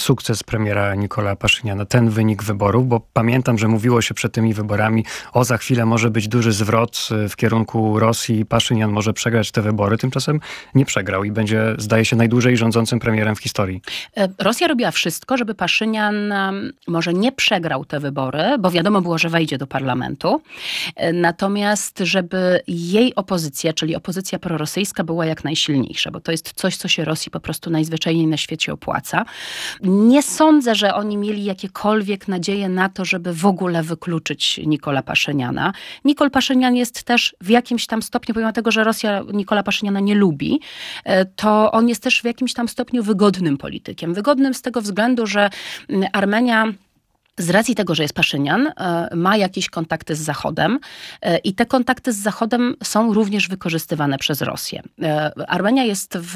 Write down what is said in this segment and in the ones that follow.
sukces premiera Nikola Paszyniana, ten wynik wyborów, bo pamiętam, że mówiło się przed tymi wyborami, za chwilę może być duży zwrot w kierunku Rosji, Paszynian może przegrać te wybory. Tymczasem nie przegrał i będzie, zdaje się, najdłużej rządzącym premierem w historii. Rosja robiła wszystko, żeby Paszynian może nie przegrał te wybory, bo wiadomo było, że wejdzie do parlamentu. Natomiast żeby jej opozycja, czyli opozycja prorosyjska, była jak najsilniejsza, bo to jest coś, co się Rosji po prostu najzwyczajniej na świecie opłaca. Nie sądzę, że oni mieli jakiekolwiek nadzieje na to, żeby w ogóle wykluczyć Nikola Paszyniana. Nikol Paszynian jest też w jakimś tam stopniu, pomimo tego, że Rosja Nikola Paszyniana nie lubi, to on jest też w jakimś tam stopniu wygodnym politykiem. Wygodnym z tego względu, że Armenia z racji tego, że jest Paszynian, ma jakieś kontakty z Zachodem i te kontakty z Zachodem są również wykorzystywane przez Rosję. Armenia jest w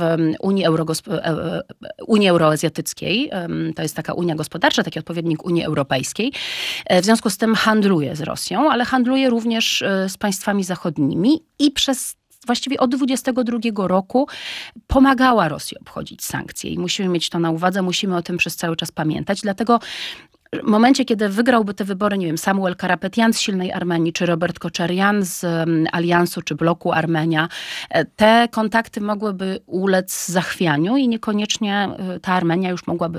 Unii Euroazjatyckiej, to jest taka Unia Gospodarcza, taki odpowiednik Unii Europejskiej. W związku z tym handluje z Rosją, ale handluje również z państwami zachodnimi i właściwie od 2022 roku pomagała Rosji obchodzić sankcje i musimy mieć to na uwadze, musimy o tym przez cały czas pamiętać, dlatego w momencie, kiedy wygrałby te wybory, nie wiem, Samuel Karapetyan z silnej Armenii, czy Robert Koczaryan z Aliansu, czy bloku Armenia, te kontakty mogłyby ulec zachwianiu i niekoniecznie ta Armenia już mogłaby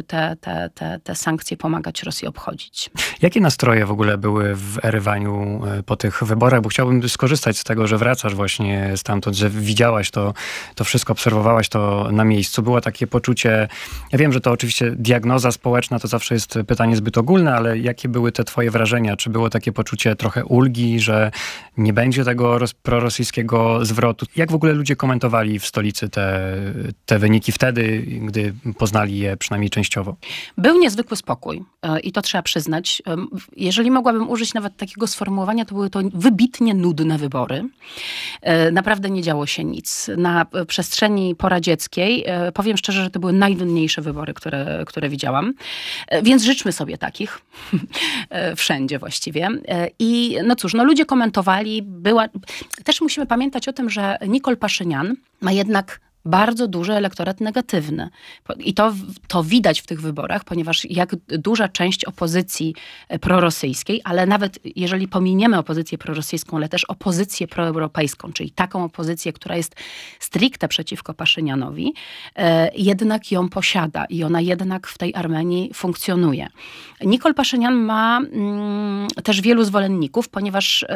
te sankcje pomagać Rosji obchodzić. Jakie nastroje w ogóle były w Erywaniu po tych wyborach? Bo chciałbym skorzystać z tego, że wracasz właśnie stamtąd, że widziałaś to wszystko, obserwowałaś to na miejscu. Było takie poczucie, ja wiem, że to oczywiście diagnoza społeczna to zawsze jest pytanie zbyt ogólne, ale jakie były te twoje wrażenia? Czy było takie poczucie trochę ulgi, że nie będzie tego prorosyjskiego zwrotu? Jak w ogóle ludzie komentowali w stolicy te wyniki wtedy, gdy poznali je przynajmniej częściowo? Był niezwykły spokój i to trzeba przyznać. Jeżeli mogłabym użyć nawet takiego sformułowania, to były to wybitnie nudne wybory. Naprawdę nie działo się nic. Na przestrzeni poradzieckiej, powiem szczerze, że to były najnudniejsze wybory, które widziałam. Więc życzmy sobie takich. Wszędzie właściwie. I no cóż, ludzie komentowali. Też musimy pamiętać o tym, że Nikol Paszynian ma jednak bardzo duży elektorat negatywny. I to widać w tych wyborach, ponieważ jak duża część opozycji prorosyjskiej, ale nawet jeżeli pominiemy opozycję prorosyjską, ale też opozycję proeuropejską, czyli taką opozycję, która jest stricte przeciwko Paszynianowi, jednak ją posiada i ona jednak w tej Armenii funkcjonuje. Nikol Paszynian ma też wielu zwolenników, ponieważ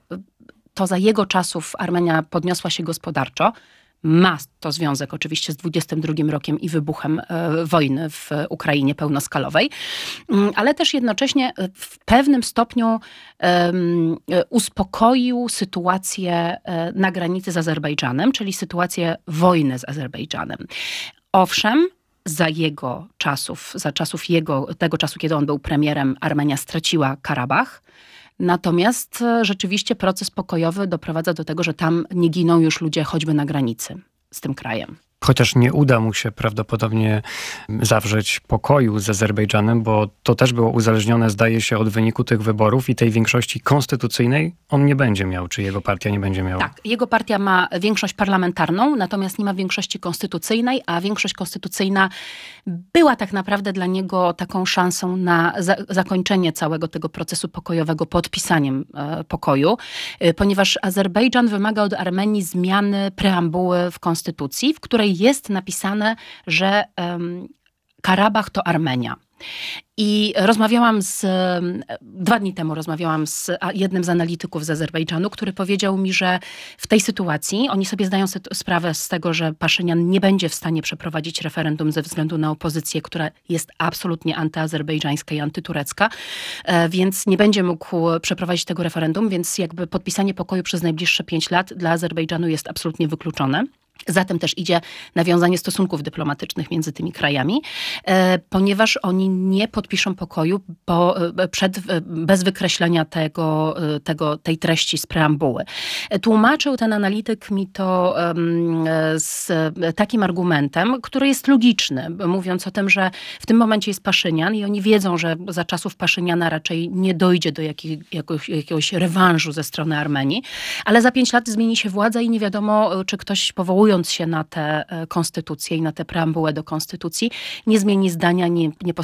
to za jego czasów Armenia podniosła się gospodarczo. Ma to związek oczywiście z 22 rokiem i wybuchem wojny w Ukrainie pełnoskalowej, ale też jednocześnie w pewnym stopniu uspokoił sytuację na granicy z Azerbejdżanem, czyli sytuację wojny z Azerbejdżanem. Owszem, za tego czasu, kiedy on był premierem, Armenia straciła Karabach. Natomiast rzeczywiście proces pokojowy doprowadza do tego, że tam nie giną już ludzie choćby na granicy z tym krajem. Chociaż nie uda mu się prawdopodobnie zawrzeć pokoju z Azerbejdżanem, bo to też było uzależnione, zdaje się, od wyniku tych wyborów i tej większości konstytucyjnej on nie będzie miał, czy jego partia nie będzie miała. Tak, jego partia ma większość parlamentarną, natomiast nie ma większości konstytucyjnej, a większość konstytucyjna była tak naprawdę dla niego taką szansą na zakończenie całego tego procesu pokojowego podpisaniem pokoju, ponieważ Azerbejdżan wymaga od Armenii zmiany preambuły w konstytucji, w której jest napisane, że Karabach to Armenia. I 2 dni temu rozmawiałam z jednym z analityków z Azerbejdżanu, który powiedział mi, że w tej sytuacji oni sobie zdają sprawę z tego, że Paszynian nie będzie w stanie przeprowadzić referendum ze względu na opozycję, która jest absolutnie antyazerbejdżańska i antyturecka, więc nie będzie mógł przeprowadzić tego referendum, więc jakby podpisanie pokoju przez najbliższe 5 lat dla Azerbejdżanu jest absolutnie wykluczone. Zatem też idzie nawiązanie stosunków dyplomatycznych między tymi krajami, ponieważ oni nie podpiszą pokoju bez wykreślenia tej treści z preambuły. Tłumaczył ten analityk mi to z takim argumentem, który jest logiczny, mówiąc o tym, że w tym momencie jest Paszynian i oni wiedzą, że za czasów Paszyniana raczej nie dojdzie do jakiegoś rewanżu ze strony Armenii, ale za 5 lat zmieni się władza i nie wiadomo, czy ktoś powołując się na tę konstytucję i na tę preambułę do konstytucji nie zmieni zdania, nie